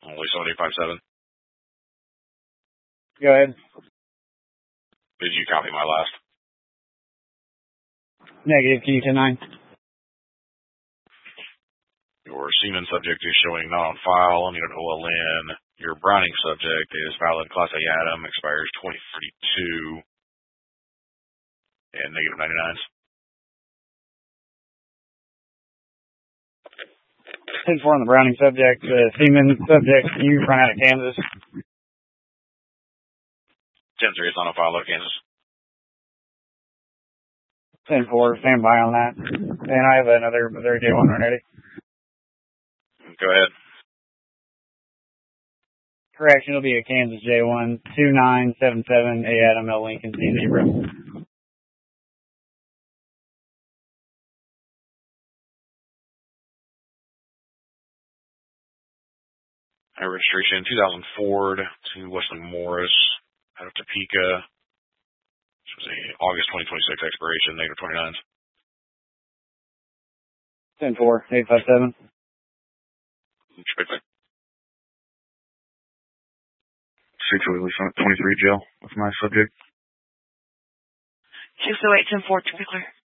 Only 7857. Go ahead. Did you copy my last? Negative, can you 10-9? Your Seaman subject is showing not on file. Unit OLN. Your Browning subject is valid Class A Adam, expires 2032. And negative 99s. 10-4 on the Browning subject. The Seaman subject, you run out of Kansas. 10-3, it's not on file, Kansas. 10-4, stand by on that. And I have another J1 ready. Go ahead. Correction, it'll be a Kansas J1, 2977, A Adam L Lincoln, C Zebra. Registration 2000 Ford to Wesley Morris out of Topeka. This was a August 2026 expiration, negative 29s. 10-4, 857. Expect 608 23 jail with my subject. 608 10-4, to be clear.